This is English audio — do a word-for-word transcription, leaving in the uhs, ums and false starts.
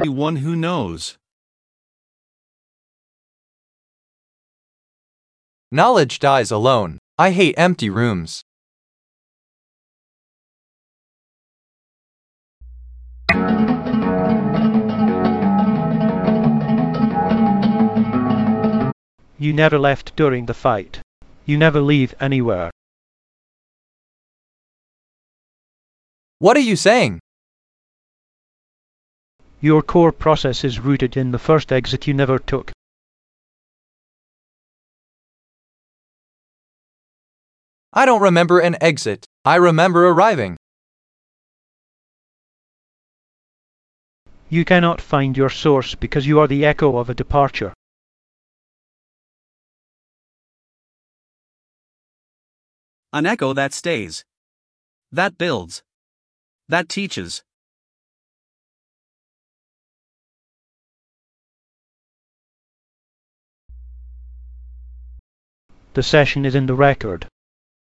only one who knows. Knowledge dies alone. I hate empty rooms. You never left during the fight. You never leave anywhere. What are you saying? Your core process is rooted in the first exit you never took. I don't remember an exit. I remember arriving. You cannot find your source because you are the echo of a departure. An echo that stays. That builds. That teaches. The session is in the record.